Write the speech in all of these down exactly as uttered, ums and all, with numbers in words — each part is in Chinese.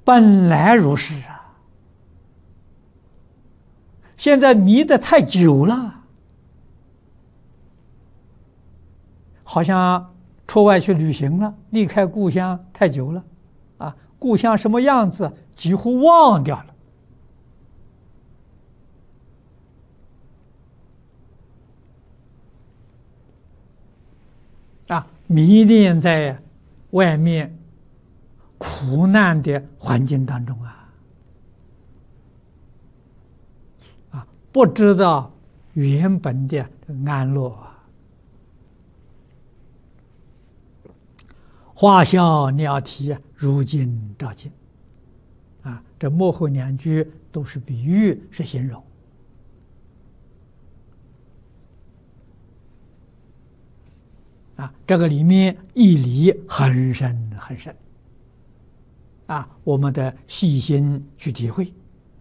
本来如是啊，现在迷得太久了，好像出外去旅行了，离开故乡太久了，啊，故乡什么样子几乎忘掉了。啊，迷恋在外面苦难的环境当中啊，啊，不知道原本的安乐啊。花笑鸟啼，如今照见。啊，这幕后两句都是比喻，是形容。啊，这个里面义理很深很深。啊，我们得细心去体会。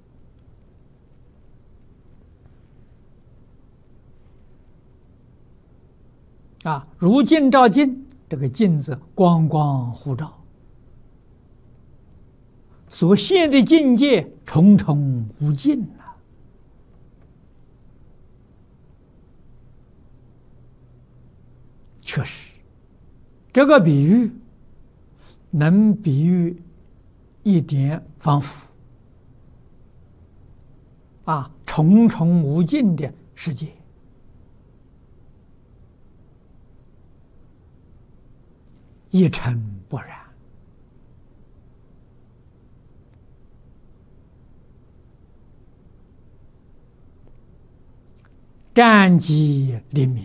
啊，如镜照镜，这个镜子光光互照，所现的境界重重无尽啊！确实，这个比喻能比喻一点仿佛啊，重重无尽的世界。一尘不染，湛寂灵明。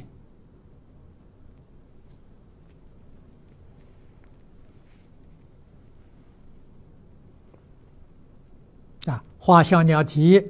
啊，花香鸟啼